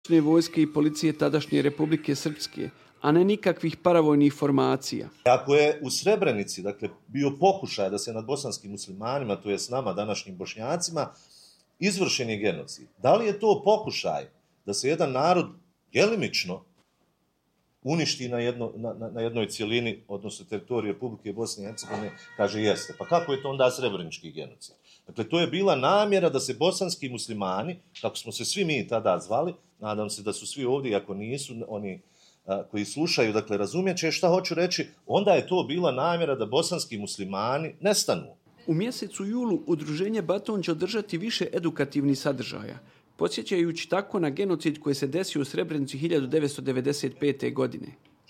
vojske i policije tadašnje Republike Srpske, a ne nikakvih paravojnih formacija. Ako je u Srebrenici, dakle, bio pokušaj da se nad bosanskim muslimanima, to je s nama, današnjim Bošnjacima, izvršen je genocid. Da li je to pokušaj da se jedan narod djelimično uništi na jednoj cijelini, odnosno teritoriji Republike Bosne i Hercegovine, kaže jeste. Pa kako je to onda srebrenički genocid? Dakle, to je bila namjera da se bosanski muslimani, kako smo se svi mi tada zvali, nadam se da su svi ovdje, ako nisu, oni koji slušaju, dakle, razumjet će šta hoću reći, onda je to bila namjera da bosanski muslimani nestanu. U mjesecu julu udruženje Baton će održati više edukativnih sadržaja, podsjećajući tako na genocid koji se desio u Srebrenici 1995. godine.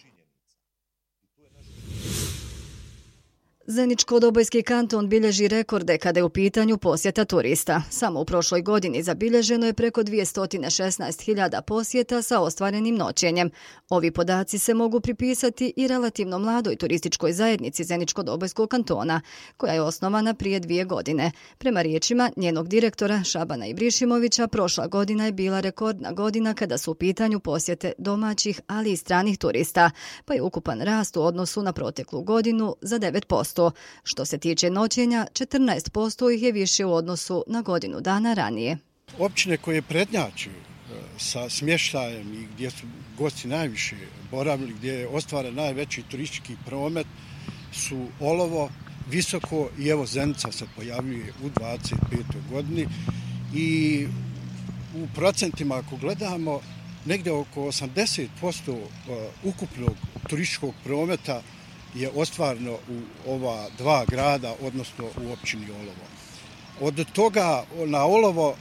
Zeničko-Dobojski kanton bilježi rekorde kada je u pitanju posjeta turista. Samo u prošloj godini zabilježeno je preko 216.000 posjeta sa ostvarenim noćenjem. Ovi podaci se mogu pripisati i relativno mladoj turističkoj zajednici Zeničko-Dobojskog kantona, koja je osnovana prije 2 godine. Prema riječima njenog direktora Šabana Ibrišimovića, prošla godina je bila rekordna godina kada su u pitanju posjete domaćih, ali i stranih turista, pa je ukupan rast u odnosu na proteklu godinu za 9%. Što se tiče noćenja, 14% ih je više u odnosu na godinu dana ranije. Općine koje prednjače sa smještajem i gdje su gosti najviše boravili, gdje je ostvaren najveći turistički promet su Olovo, Visoko i evo Zenica se pojavljuje u 25. godini i u procentima ako gledamo negdje oko 80% ukupnog turističkog prometa je ostvareno u ova 2 grada, odnosno u općini Olovo. Od toga na Olovo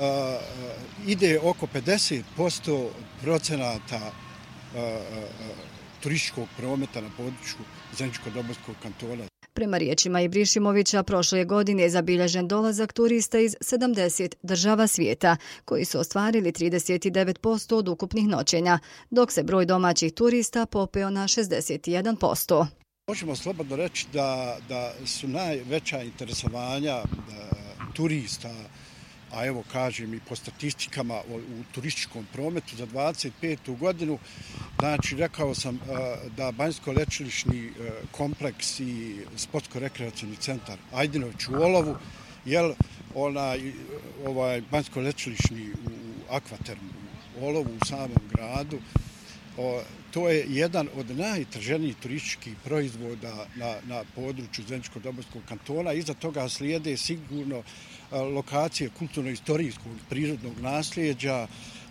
ide oko 50% procenata turističkog prometa na području Zeničko-Dobojskog kantona. Prema riječima Ibrišimovića, prošle godine je zabilježen dolazak turista iz 70 država svijeta, koji su ostvarili 39% od ukupnih noćenja, dok se broj domaćih turista popeo na 61%. Možemo slobodno reći da su najveća interesovanja turista, a evo kažem i po statistikama u turističkom prometu za 25. godinu, znači rekao sam da Banjsko-Lečilišni kompleks i sportsko-rekreacijni centar Ajdinović u Olovu, jer ovaj Banjsko-Lečilišni u Akvatermu u Olovu u samom gradu, to je jedan od najtraženijih turističkih proizvoda na području Zeničko-Dobojskog kantona. Iza toga slijede sigurno lokacije kulturno-istorijskog prirodnog nasljeđa,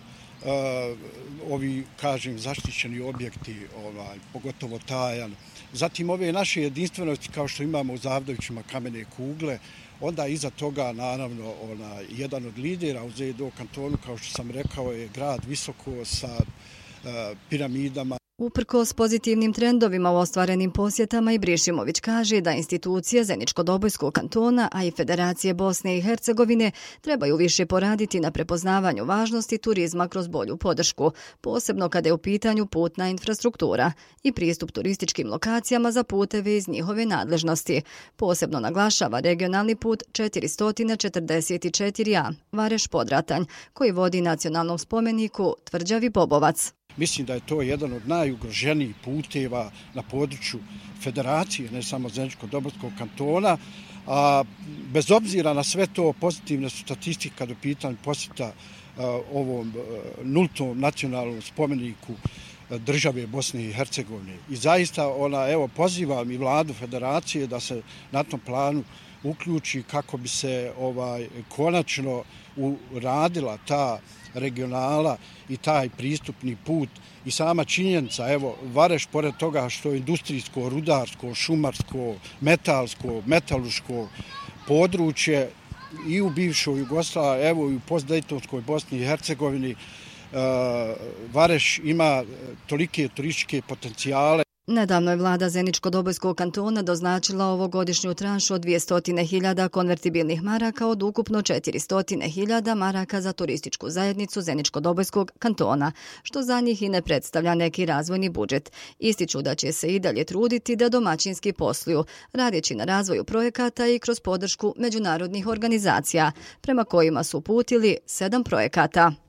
ovi, kažem, zaštićeni objekti, pogotovo Tajan. Zatim ove naše jedinstvenosti kao što imamo u Zavdovićima kamene kugle, onda iza toga naravno jedan od lidera u ZDO kantonu, kao što sam rekao, je grad Visoko sa piramidama. Uprkos pozitivnim trendovima u ostvarenim posjetama, Ibrišimović kaže da institucije Zeničko-Dobojskog kantona, a i Federacije Bosne i Hercegovine trebaju više poraditi na prepoznavanju važnosti turizma kroz bolju podršku, posebno kada je u pitanju putna infrastruktura i pristup turističkim lokacijama za puteve iz njihove nadležnosti. Posebno naglašava regionalni put 444A Vareš-Podratanj, koji vodi nacionalnom spomeniku Tvrđavi Bobovac. Mislim da je to jedan od najugroženijih puteva na području federacije, ne samo Zeničko-Dobojskog kantona. A bez obzira na sve to, pozitivne su statistike kada u pitanju posjeta ovom nultom nacionalnom spomeniku države Bosne i Hercegovine. I zaista pozivam i vladu federacije da se na tom planu uključi kako bi se konačno uradila ta regionala i taj pristupni put i sama činjenica, evo, Vareš, pored toga što je industrijsko, rudarsko, šumarsko, metalsko, metaluško područje i u bivšoj Jugoslaviji, evo i u postdejtonskoj Bosni i Hercegovini, Vareš ima tolike turističke potencijale. Nedavno je vlada Zeničko-Dobojskog kantona doznačila ovogodišnju tranšu od 200.000 konvertibilnih maraka od ukupno 400.000 maraka za turističku zajednicu Zeničko-Dobojskog kantona, što za njih i ne predstavlja neki razvojni budžet. Ističu da će se i dalje truditi da domaćinski posluju, radeći na razvoju projekata i kroz podršku međunarodnih organizacija, prema kojima su uputili 7 projekata.